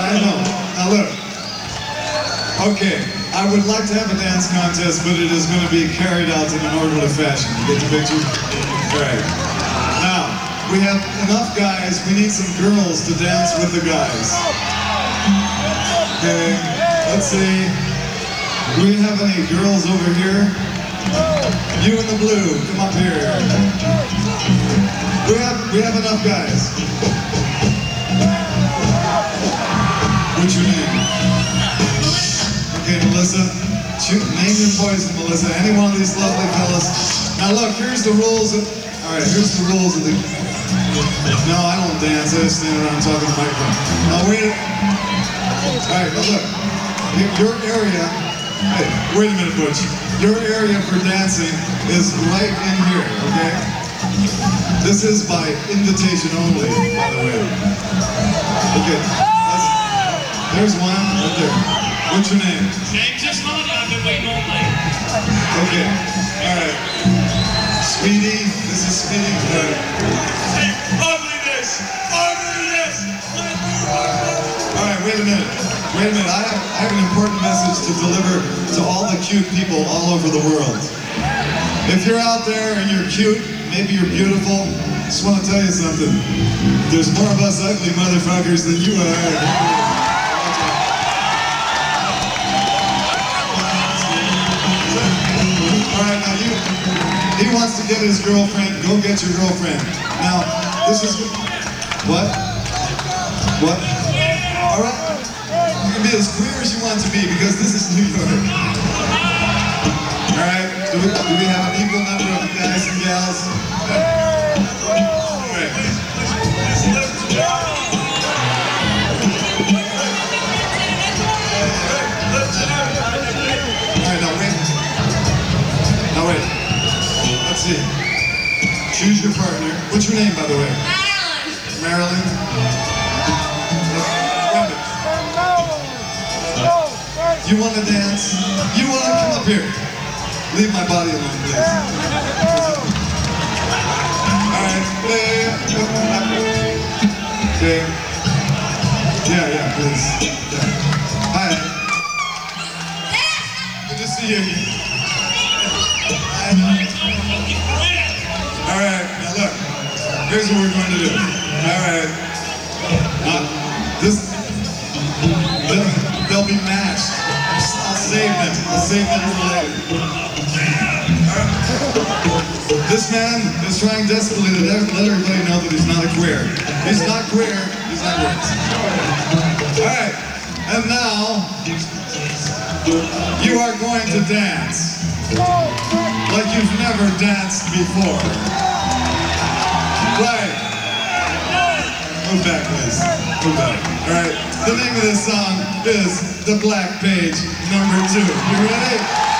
I know. Now look. Okay, I would like to have a dance contest, but it is going to be carried out in an orderly fashion. You get the picture? All right. Now, we have enough guys. We need some girls to dance with the guys. Okay, let's see. Do we have any girls over here? You in the blue, come up here. We have enough guys. What's your name? Okay, Melissa. Name your poison, Melissa. Any one of these lovely fellas. Now look, here's the rules. Alright, here's the rules of the... No, I don't dance. I just stand around talking to the microphone. Now wait. Alright, now look. Your area... Hey, wait a minute, Butch. Your area for dancing is right in here, okay? This is by invitation only, by the way. Okay. There's one right there. What's your name? James, just hold on. I've been waiting all night. Okay. Alright. Speedy. This is Speedy. Hey, ugliness! Ugliness! Alright, wait a minute. Wait a minute. I have an important message to deliver to all the cute people all over the world. If you're out there and you're cute, maybe you're beautiful, just want to tell you something. There's more of us ugly motherfuckers than you are. Alright, now he wants to get his girlfriend. Go get your girlfriend. Now, this is... What? What? Alright. You can be as queer as you want to be because this is New York. Alright, do we have an equal number of guys and gals? Alright. Alright, now wait. Now wait. Let's see. Choose your partner. What's your name, by the way? Marilyn. You want to dance? You want to come up here? Leave my body alone, please. Alright. Okay. Yeah, please. Yeah. Hi. Good to see you. Alright, now look. Here's what we're going to do. Alright. They'll be matched. I'll save them. I'll save them for later. This man is trying desperately to let everybody know that he's not a queer. He's not queer. He's not queer. Alright. And now, you are going to dance like you've never danced before. Right. Move back, please. Move back. Alright. The name of this song is The Black Page, #2. You ready?